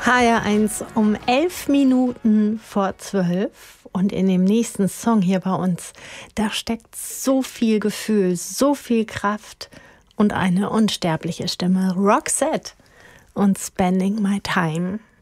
HR1 um 11 Minuten vor 12. Und in dem nächsten Song hier bei uns, da steckt so viel Gefühl, so viel Kraft und eine unsterbliche Stimme. Roxette und Spending My Time.